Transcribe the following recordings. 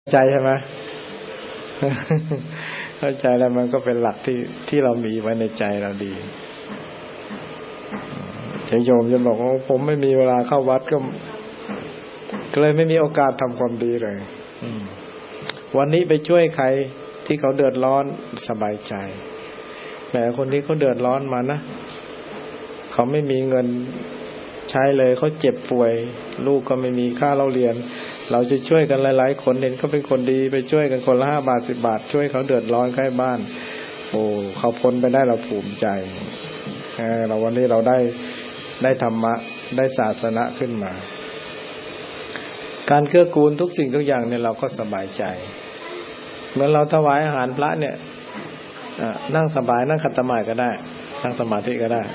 ใจใช่ไหม เข้าใจแล้วมันก็เป็นหลักที่เรามีไว้ในใจเราดีโยมจะบอกว่าผมไม่มีเวลาเข้าวัดก็เลยไม่มีโอกาสทำความดีเลยวันนี้ไปช่วยใครที่เขาเดือดร้อนสบายใจแต่คนที่เขาเดือดร้อนมานะเขาไม่มีเงินใช้เลยเขาเจ็บป่วยลูกก็ไม่มีค่าเราเรียนเราจะช่วยกันหลายๆคนเห็นเขาเป็นคนดีไปช่วยกันคนละ5 บาท10 บาทช่วยเขาเดือดร้อนใกล้บ้านโอ้เขาพ้นไปได้เราภูมิใจเราวันนี้เราได้ธรรมะได้ศาสนาขึ้นมาการเกื้อกูลทุกสิ่งทุกอย่างเนี่ยเราก็สบายใจเหมือนเราถวายอาหารพระเนี่ยนั่งสบายนั่งขัดสมาธิก็ได้นั่งสมาธิก็ได้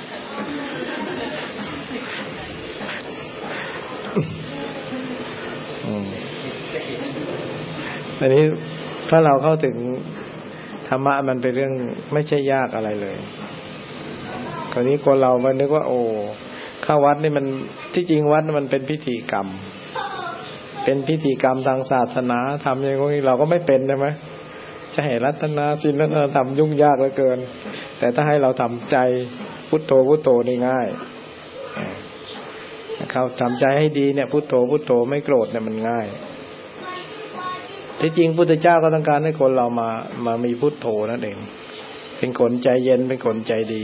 อันนี้ถ้าเราเข้าถึงธรรมะมันเป็นเรื่องไม่ใช่ยากอะไรเลยคราวนี้คนเรามันนึกว่าโอ้เข้าวัดนี่มันที่จริงวัดมันเป็นพิธีกรรมเป็นพิธีกรรมทางศาสนาทำอย่างนี้เราก็ไม่เป็นใช่ไหมจะให้รัตนาศีลรัตนาธรรมยุ่งยากเหลือเกินแต่ถ้าให้เราทำใจพุทโธพุทโธนี่ง่ายเขาทำใจให้ดีเนี่ยพุทโธพุทโธไม่โกรธเนี่ยมันง่ายที่จริงพุทธเจ้าก็ต้องการให้คนเรามามีพุทโธนั่นเองเป็นคนใจเย็นเป็นคนใจดี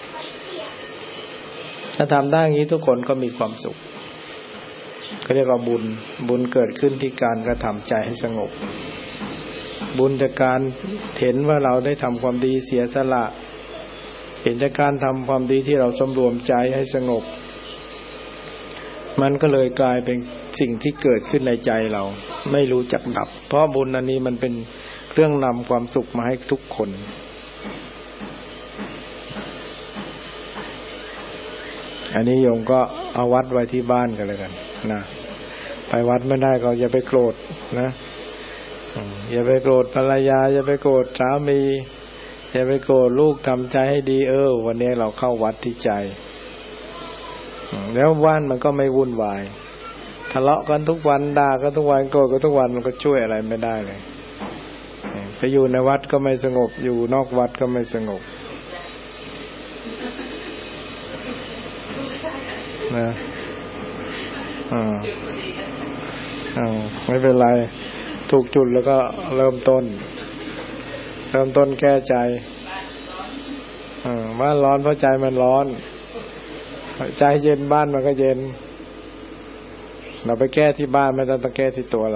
ถ้าทำได้อย่างนี้ทุกคนก็มีความสุขเขาเรียกว่าบุญเกิดขึ้นที่การกระทำใจให้สงบบุญจากการเห็นว่าเราได้ทำความดีเสียสละเห็นจากการทำความดีที่เราสำรวมใจให้สงบมันก็เลยกลายเป็นสิ่งที่เกิดขึ้นในใจเราไม่รู้จักดับเพราะบุญอันนี้มันเป็นเรื่องนำความสุขมาให้ทุกคนอันนี้โยมก็เอาวัดไว้ที่บ้านกันเลยกันนะไปวัดไม่ได้ก็อย่าไปโกรธนะอย่าไปโกรธภรรยาอย่าไปโกรธสามีอย่าไปโกรธลูกทำใจให้ดีวันนี้เราเข้าวัดที่ใจแล้วบ้านมันก็ไม่วุ่นวายทะเลาะกันทุกวันด่ากันทุกวันโกรธกันทุกวันมันก็ช่วยอะไรไม่ได้เลยไปอยู่ในวัดก็ไม่สงบอยู่นอกวัดก็ไม่สงบนะไม่เป็นไรถูกจุดแล้วก็เริ่มต้นแก้ใจบ้านร้อนเพราะใจมันร้อนใจเย็นบ้านมันก็เย็นเราไปแก้ที่บ้านไม่ต้องแก้ที่ตัว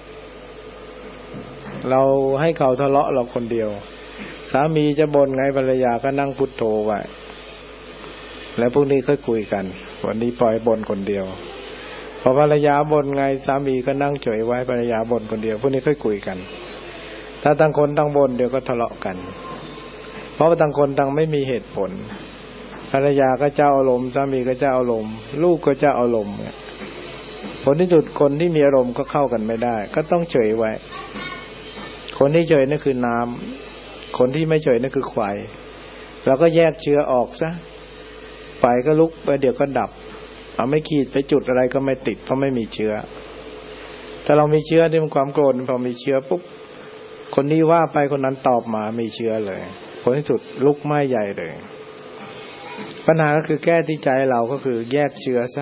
เราให้เขาทะเลาะเราคนเดียวสามีจะบ่นไงภรรยาก็นั่งพุทโธไว้แล้วพรุ่งนี้ค่อยคุยกันวันนี้ปล่อยบ่นคนเดียวพอภรรยาบ่นไงสามีก็นั่งเฉยไว้ภรรยาบ่นคนเดียวพรุ่งนี้ค่อยคุยกันถ้าต่างคนต่างบ่นเดี๋ยวก็ทะเลาะกันเพราะว่าต่างคนต่างไม่มีเหตุผลภรรยาก็เจ้าอารมณ์สามีก็เจ้าอารมณ์ลูกก็เจ้าอารมณ์ผลที่สุดคนที่มีอารมณ์ก็เข้ากันไม่ได้ก็ต้องเฉยไว้คนที่เฉยนั่นคือน้ำคนที่ไม่เฉยนั่นคือไฟเราก็แยกเชื้อออกซะไฟก็ลุกไปเดี๋ยวก็ดับเอาไม่ขีดไปจุดอะไรก็ไม่ติดเพราะไม่มีเชื้อถ้าเรามีเชื้อที่มันความโกรธพอมีเชื้อปุ๊บคนนี้ว่าไปคนนั้นตอบมามีเชื้อเลยผลที่สุดลุกไหม้ใหญ่เลยปัญหาก็คือแก้ที่ใจเราก็คือแยกเชื้อซะ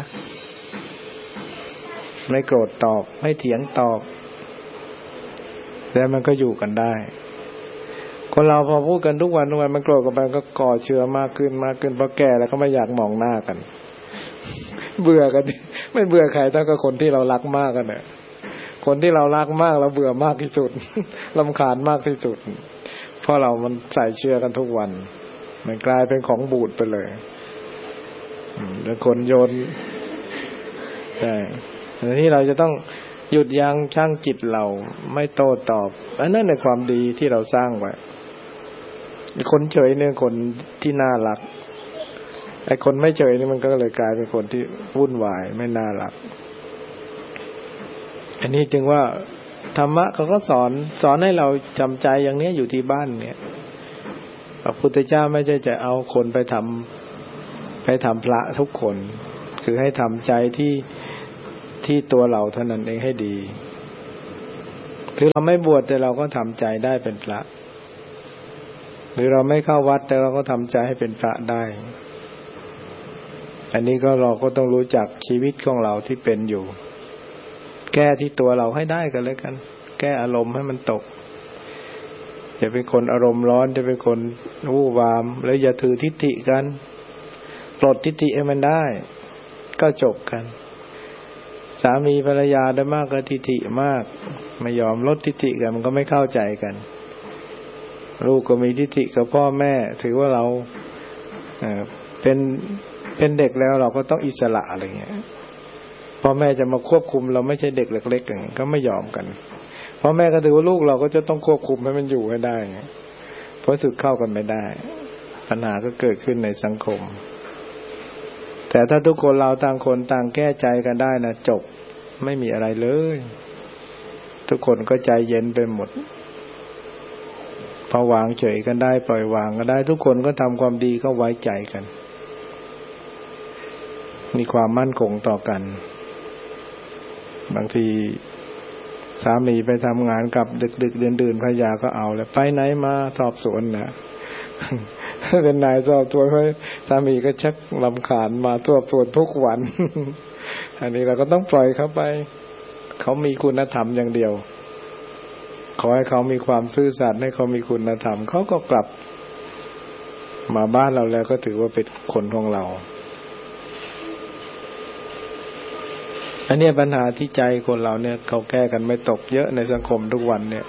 ไม่โกรธตอบไม่เถียงตอบแล้วมันก็อยู่กันได้คนเราพอพูดกันทุกวันมันโกรธกันไปก็ก่อเชื้อมากขึ้นพอแก่แล้วก็ไม่อยากมองหน้ากันเบื่อกันไม่เบื่อใครเท่ากับคนที่เรารักมากกันเนี่ยคนที่เรารักมากเราเบื่อมากที่สุดรำคาญมากที่สุดเพราะเรามันใส่เชื้อกันทุกวันมันกลายเป็นของบูดไปเลยแล้วคนโยนแต่ที่เราจะต้องหยุดยั้งชั่งจิตเราไม่โต้ตอบอันนั้นเป็นความดีที่เราสร้างไว้คนเฉยเนี่ยคนที่น่ารักไอ้คนไม่เฉยนี่มันก็เลยกลายเป็นคนที่วุ่นวายไม่น่ารักอันนี้จึงว่าธรรมะเขาก็สอนให้เราจำใจอย่างนี้อยู่ที่บ้านเนี่ยพระพุทธเจ้าไม่ใช่จะเอาคนไปทำพระทุกคนคือให้ทำใจที่ตัวเราเท่านั้นเองให้ดีหรือเราไม่บวชแต่เราก็ทำใจได้เป็นพระหรือเราไม่เข้าวัดแต่เราก็ทำใจให้เป็นพระได้อันนี้ก็เราก็ต้องรู้จักชีวิตของเราที่เป็นอยู่แก้ที่ตัวเราให้ได้กันเลยกันแก้อารมณ์ให้มันตกอย่าเป็นคนอารมณ์ร้อนจะเป็นคนวู่วามแล้วอย่าถือทิฏฐิกันปลดทิฏฐิให้มันได้ก็จบกันสามีภรรยาได้มากก็ทิฏฐิมากไม่ยอมลดทิฏฐิกันมันก็ไม่เข้าใจกันลูกก็มีทิฏฐิกับพ่อแม่ถือว่าเราเป็นเด็กแล้วเราก็ต้องอิสระอะไรเงี้ยพ่อแม่จะมาควบคุมเราไม่ใช่เด็กเล็กๆอย่างนี้ก็ไม่ยอมกันพ่อแม่ก็ถือว่าลูกเราก็จะต้องควบคุมให้มันอยู่ให้ได้เพราะสึกเข้ากันไม่ได้ปัญหาก็เกิดขึ้นในสังคมแต่ถ้าทุกคนเราต่างคนต่างแก้ใจกันได้นะจบไม่มีอะไรเลยทุกคนก็ใจเย็นไปหมดพอวางเฉยกันได้ปล่อยวางกันได้ทุกคนก็ทำความดีก็ไว้ใจกันมีความมั่นคงต่อกันบางทีสามีไปทำงานกลับดึกๆดื่นๆภรรยาก็เอาแล้วไปไหนมาสอบสวนนะเป็นนายสอบสวนสามีก็ชักรำคาญมาสอบสวนทุกวันอันนี้เราก็ต้องปล่อยเขาไปเขามีคุณธรรมอย่างเดียวขอให้เขามีความซื่อสัตย์ให้เขามีคุณธรรมเขาก็กลับมาบ้านเราแล้วก็ถือว่าเป็นคนของเราอันนี้ปัญหาที่ใจคนเราเนี่ยเขาแก้กันไม่ตกเยอะในสังคมทุกวันเนี่ย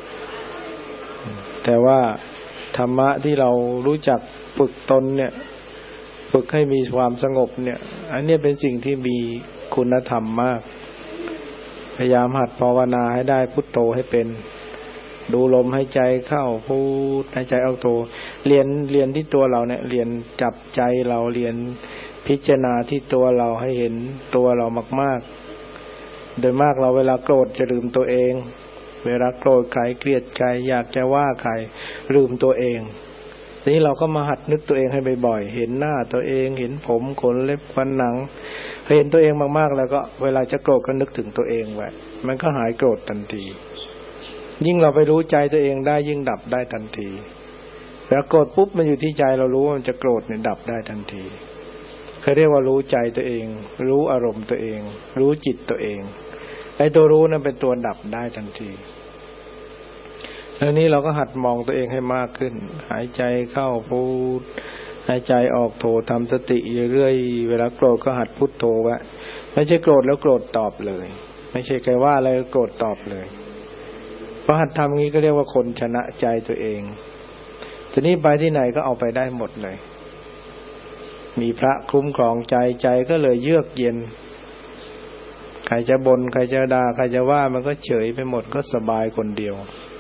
แต่ว่าธรรมะที่เรารู้จักฝึกตนเนี่ยฝึกให้มีความสงบเนี่ยอันนี้เป็นสิ่งที่มีคุณธรรมมากพยายามหัดภาวนาให้ได้พุทโธให้เป็นดูลมให้ใจเข้าพุทให้ใจออกโธเรียนที่ตัวเราเนี่ยเรียนจับใจเราเรียนพิจารณาที่ตัวเราให้เห็นตัวเรามากๆโดยมากเราเวลาโกรธจะลืมตัวเองเวลาโกรธใครเกลียดใครอยากจะว่าใครลืมตัวเองทีนี้เราก็มาหัดนึกตัวเองให้บ่อยๆเห็นหน้าตัวเองเห็นผมขนเล็บฟันหนังเห็นตัวเองมากๆแล้วก็เวลาจะโกรธก็นึกถึงตัวเองไว้มันก็หายโกรธทันทียิ่งเราไปรู้ใจตัวเองได้ยิ่งดับได้ทันทีแล้วโกรธปุ๊บมันอยู่ที่ใจเรารู้ว่ามันจะโกรธเนี่ยดับได้ทันทีเขาเรียกว่ารู้ใจตัวเองรู้อารมณ์ตัวเองรู้จิตตัวเองไอ้ตัวรู้นั้นเป็นตัวดับได้ทันทีแล้วนี้เราก็หัดมองตัวเองให้มากขึ้นหายใจเข้าพุทหายใจออกโธทำสติเรื่อยๆเวลาโกรธก็หัดพุทโธไว้ไม่ใช่โกรธแล้วโกรธตอบเลยไม่ใช่ใครว่าอะไรโกรธตอบเลยเพราะหัดทำงี้ก็เรียกว่าคนชนะใจตัวเองทีนี้ไปที่ไหนก็เอาไปได้หมดเลยมีพระคุ้มครองใจก็เลยเยือกเย็นใครจะบ่นใครจะด่าใครจะว่ามันก็เฉยไปหมดก็สบายคนเดียว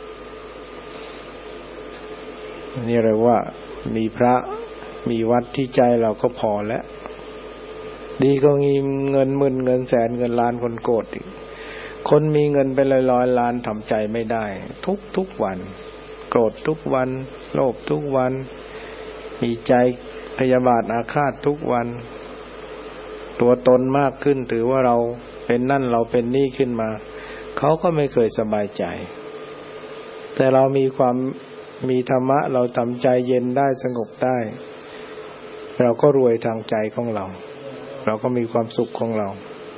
นี่เรียกว่ามีพระมีวัดที่ใจเราก็พอแล้วดีก็มีเงินหมื่นเงินแสนเงินล้านคนโกรธอีกคนมีเงินเป็นร้อยล้านทำใจไม่ได้ทุกวันโกรธทุกวันโลภทุกวันมีใจพยาบาทอาฆาตทุกวันตัวตนมากขึ้นถือว่าเราเป็นนั่นเราเป็นนี่ขึ้นมาเขาก็ไม่เคยสบายใจแต่เรามีธรรมะเราทำใจเย็นได้สงบได้เราก็รวยทางใจของเราเราก็มีความสุขของเรา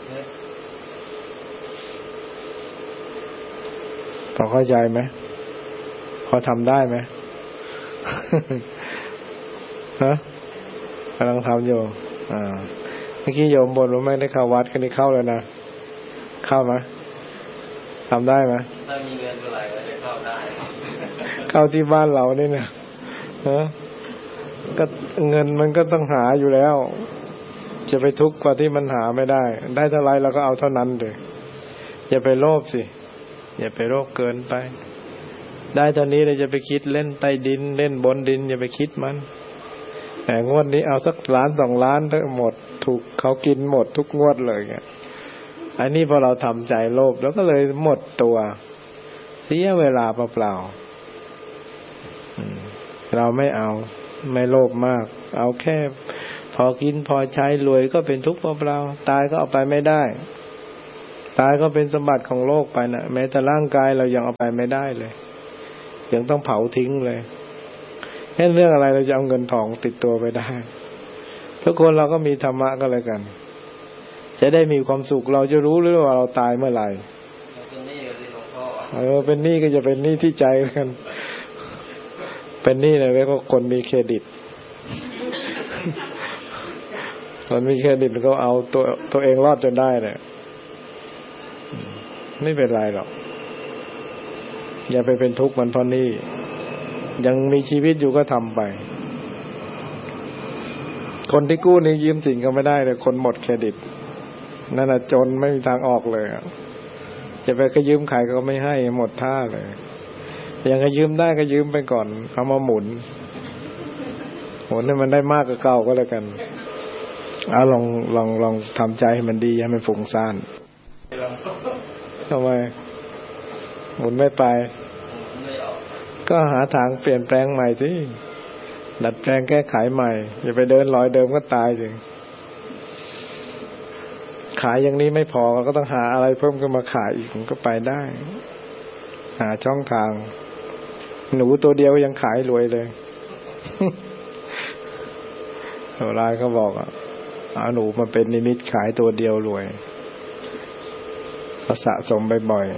พอเข้าใจไหมพอทำได้ไหม ฮะกำลังทำอยู่เมื่อกี้โยมบ่นว่าไม่ได้เข้าวัดก็นี่เข้าเลยนะเข้าไหมทำได้ไหมถ้ามีเงินเท่าไหร่ก็จะเข้าได้ เข้าที่บ้านเรานี่เนี่ยก็เงินมันก็ต้องหาอยู่แล้วจะไปทุกข์กว่าที่มันหาไม่ได้ได้เท่าไรเราก็เอาเท่านั้นเลยอย่าไปโลภสิอย่าไปโลภเกินไปได้เท่านี้เราจะไปคิดเล่นใต้ดินเล่นบนดินอย่าไปคิดมันแต่งวดนี้เอาสักล้าน2 ล้านทั้งหมดถูกเขากินหมดทุกงวดเลยอันนี้พอเราทำใจโลภแล้วก็เลยหมดตัวเสียเวลาเปล่าๆเราไม่เอาไม่โลภมากเอาแค่พอกินพอใช้รวยก็เป็นทุกข์เปล่าๆตายก็เอาไปไม่ได้ไปกายก็เป็นสมบัติของโลกไปนะแม้แต่ร่างกายเรายังเอาไปไม่ได้เลยยังต้องเผาทิ้งเลยแค่เรื่องอะไรเราจะเอาเงินทองติดตัวไปได้ทุกคนเราก็มีธรรมะก็เลยกันจะได้มีความสุขเราจะรู้หรือว่าเราตายเมื่อไหร่เป็นหนี้ก็จะเป็นหนี้ที่ใจกันเป็นหนี้เลยก็คนมีเครดิตคนมีเครดิตก็เอาตัวเองรอดจนได้เนี่ยไม่เป็นไรหรอกอย่าไปเป็นทุกข์มันเพราะหนี้ยังมีชีวิตอยู่ก็ทำไปคนที่กู้นี่ยืมสินก็ไม่ได้เลยคนหมดเครดิตนั่นน่ะจนไม่มีทางออกเลยจะไปก็ยืมใครก็ไม่ให้หมดท่าเลยยังก็ยืมได้ก็ยืมไปก่อนเอามาหมุนให้มันได้มากกว่าเก่าก็แล้วกันลองทำใจให้มันดีให้มันฟุ้งซ่านทำไมหมุนไม่ไปก็หาทางเปลี่ยนแปลงใหม่สิดัดแปลงแก้ไขใหม่อย่าไปเดินรอยเดิมก็ตายสิขายอย่างนี้ไม่พอก็ต้องหาอะไรเพิ่มขึ้นมาขายอีกมันก็ไปได้หาช่องทางหนูตัวเดียวยังขายรวยเลยโบราณเขาบอกเอาหนูมาเป็นนิมิตขายตัวเดียวรวยก็สะสมบ่อย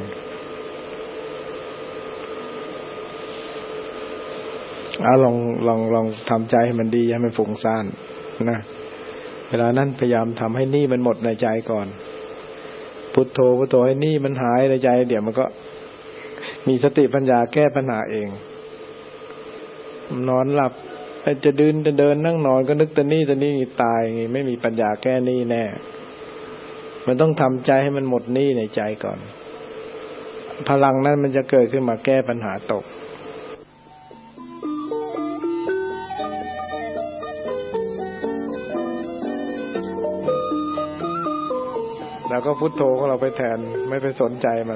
ลองทำใจให้มันดีให้มันฟุ้งซ่านนะเวลานั้นพยายามทำให้หนี้มันหมดในใจก่อนพุทโธพุทโธให้หนี้มันหายในใจเดี๋ยวมันก็มีสติปัญญาแก้ปัญหาเองนอนหลับจะเดินนั่งนอนก็นึกแต่หนี้ตายอย่างงี้ไม่มีปัญญาแก้หนี้แน่มันต้องทำใจให้มันหมดหนี้ในใจก่อนพลังนั้นมันจะเกิดขึ้นมาแก้ปัญหาตกแล้วก็พุทโธของเราไปแทนไม่ไปสนใจมัน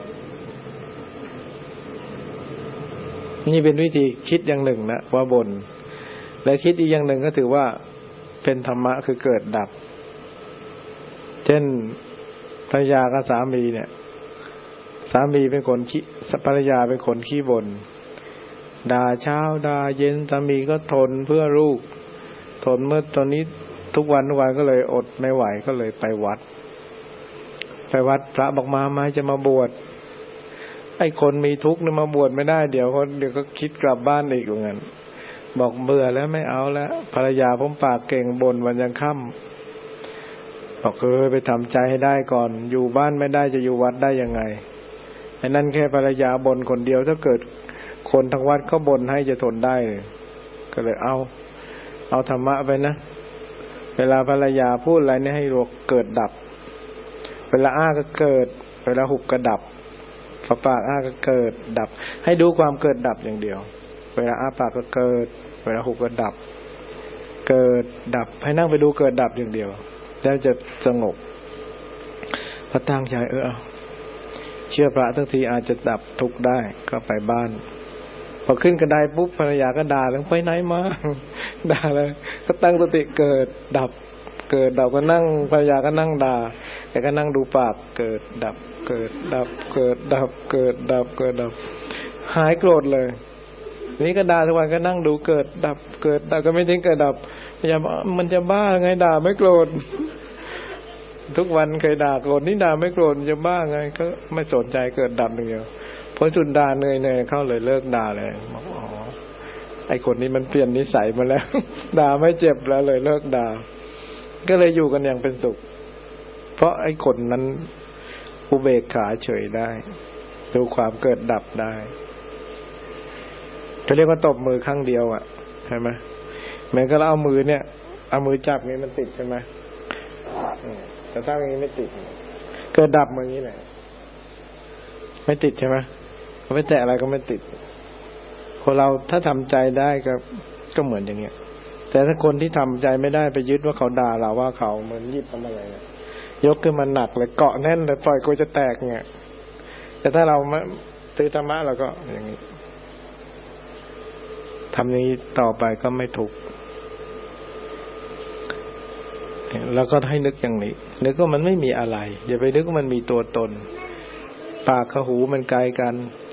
นี่เป็นวิธีคิดอย่างหนึ่งนะว่าบ่นและคิดอีกอย่างหนึ่งก็ถือว่าเป็นธรรมะคือเกิดดับเช่นภรรยากับสามีเนี่ยสามีเป็นคนขี้ภรรยาเป็นคนขี้บ่นด่าเช้าด่าเย็นสามีก็ทนเพื่อลูกทนเมื่อตอนนี้ทุกวันก็เลยอดไม่ไหวก็เลยไปวัดพระบอกมาจะมาบวชไอ้คนมีทุกข์นี่มาบวชไม่ได้เดี๋ยวก็คิดกลับบ้านอีกอย่างนั้นบอกเบื่อแล้วไม่เอาแล้วภรรยาผมปากเก่งบ่นวันยังค่ำบอกไปทำใจให้ได้ก่อนอยู่บ้านไม่ได้จะอยู่วัดได้ยังไงไอ้นั่นแค่ภรรยาบ่นคนเดียวถ้าเกิดคนทั้งวัดก็บ่นให้จะทนได้เลยก็เลยเอาธรรมะไปนะเวลาภรรยาพูดอะไรเนี่ยให้รู้เกิดดับเวลาอ้าก็เกิดเวลาหุบก็ดับพอปากอ้าก็เกิดดับให้ดูความเกิดดับอย่างเดียวเวลาอ้าปากก็เกิดเวลาหุบก็ดับเกิดดับให้นั่งไปดูเกิดดับอย่างเดียวแล้วจะสงบพอตั้งใจเชื่อพระทั้งทีอาจจะดับทุกข์ได้ก็ไปบ้านพอขึ้นกระไดปุ๊บภรรยาก็ด่าแล้วไปไหนมาด่าเลยก็ตั้งสติเกิดดับก็นั่งภรรยาก็นั่งด่าแกก็นั่งดูปากเกิดดับหายโกรธเลยนี่ก็ด่าทุกวันก็นั่งดูเกิดดับก็ไม่ทิ้งเกิดดับพยายามมันจะบ้าไงด่าไม่โกรธทุกวันเคยด่าโกรธนี่ด่าไม่โกรธจะบ้าไงก็ไม่สนใจเกิดดับอย่างเดียวพอจุดด่าเหนื่อยเข้าเลยเลิกด่าเลยบอกไอ้คนนี้มันเปลี่ยนนิสัยมาแล้วด่าไม่เจ็บแล้วเลยเลิกด่าก็เลยอยู่กันอย่างเป็นสุขเพราะไอ้คนนั้นอุเบกขาเฉยได้ดูความเกิดดับได้เขาเรียกว่าตบมือครั้งเดียวใช่ไหมแม้ก็เราเอามือจับนี้มันติดใช่ไหมแต่ถ้าอย่างนี้ไม่ติดเกิดดับอย่างนี้แหละไม่ติดใช่ไหมไม่แตะอะไรก็ไม่ติดคนเราถ้าทำใจได้ก็เหมือนอย่างเงี้ยแต่ถ้าคนที่ทำใจไม่ได้ไปยึดว่าเขาด่าเราว่าเขาเหมือนยิบทำอะไรเนี่ยยกขึ้นมาหนักเลยเกาะแน่นเลยปล่อยกูจะแตกเนี่ยแต่ถ้าเราตื้อธรรมะเราก็อย่างนี้ทำนี้ต่อไปก็ไม่ถูกแล้วก็ให้นึกอย่างนี้นึกว่ามันไม่มีอะไรอย่าไปนึกว่ามันมีตัวตนปากกับหูมันไกลกัน